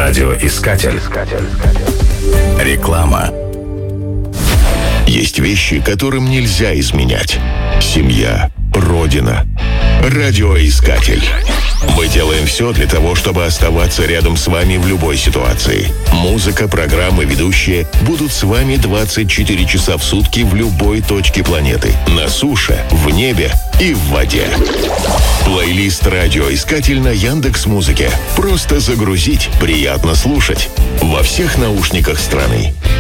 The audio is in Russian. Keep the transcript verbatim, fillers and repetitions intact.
Радиоискатель. Реклама. Есть вещи, которым нельзя изменять. Семья, родина. Радиоискатель. Мы делаем все для того, чтобы оставаться рядом с вами в любой ситуации. Музыка, программы, ведущие будут с вами двадцать четыре часа в сутки в любой точке планеты. На суше, в небе и в воде. Плейлист «Радиоискатель» на Яндекс.Музыке. Просто загрузить, приятно слушать. Во всех наушниках страны.